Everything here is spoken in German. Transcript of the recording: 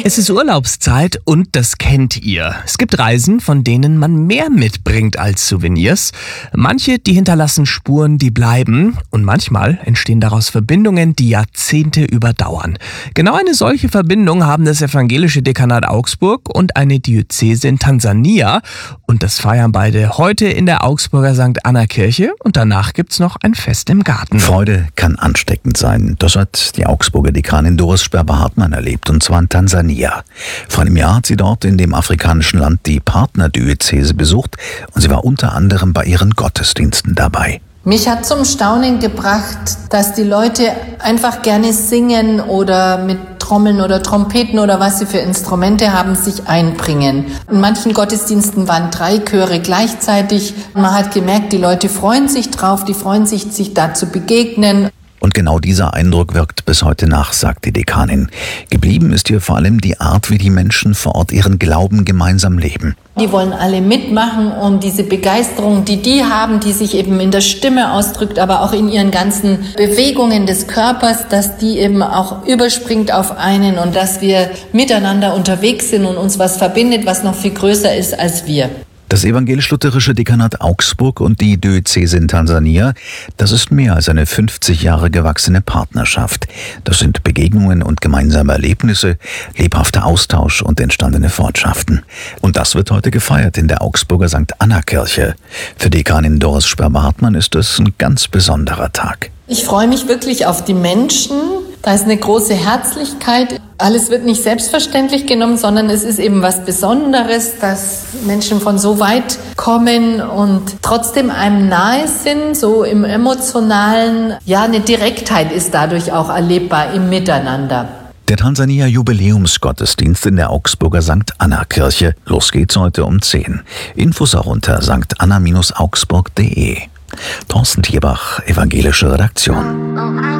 Es ist Urlaubszeit und das kennt ihr. Es gibt Reisen, von denen man mehr mitbringt als Souvenirs. Manche, die hinterlassen Spuren, die bleiben. Und manchmal entstehen daraus Verbindungen, die Jahrzehnte überdauern. Genau eine solche Verbindung haben das evangelische Dekanat Augsburg und eine Diözese in Tansania. Und das feiern beide heute in der Augsburger St. Anna Kirche. Und danach gibt's noch ein Fest im Garten. Freude kann ansteckend sein. Das hat die Augsburger Dekanin Doris Sperber-Hartmann erlebt, und zwar in Tansania. Vor einem Jahr hat sie dort in dem afrikanischen Land die Partnerdiözese besucht und sie war unter anderem bei ihren Gottesdiensten dabei. Mich hat zum Staunen gebracht, dass die Leute einfach gerne singen oder mit Trommeln oder Trompeten oder was sie für Instrumente haben, sich einbringen. In manchen Gottesdiensten waren 3 Chöre gleichzeitig. Man hat gemerkt, die Leute freuen sich drauf, die freuen sich da zu begegnen. Und genau dieser Eindruck wirkt bis heute nach, sagt die Dekanin. Geblieben ist hier vor allem die Art, wie die Menschen vor Ort ihren Glauben gemeinsam leben. Die wollen alle mitmachen und diese Begeisterung, die haben, die sich eben in der Stimme ausdrückt, aber auch in ihren ganzen Bewegungen des Körpers, dass die eben auch überspringt auf einen und dass wir miteinander unterwegs sind und uns was verbindet, was noch viel größer ist als wir. Das evangelisch-lutherische Dekanat Augsburg und die Diözese in Tansania, das ist mehr als eine 50 Jahre gewachsene Partnerschaft. Das sind Begegnungen und gemeinsame Erlebnisse, lebhafter Austausch und entstandene Freundschaften. Und das wird heute gefeiert in der Augsburger St. Anna Kirche. Für Dekanin Doris Sperber-Hartmann ist es ein ganz besonderer Tag. Ich freue mich wirklich auf die Menschen. Da ist eine große Herzlichkeit. Alles wird nicht selbstverständlich genommen, sondern es ist eben was Besonderes, dass Menschen von so weit kommen und trotzdem einem nahe sind, so im Emotionalen. Ja, eine Direktheit ist dadurch auch erlebbar im Miteinander. Der Tansania-Jubiläumsgottesdienst in der Augsburger St. Anna Kirche. Los geht's heute um 10. Infos auch unter stanna-augsburg.de. Thorsten Thierbach, evangelische Redaktion.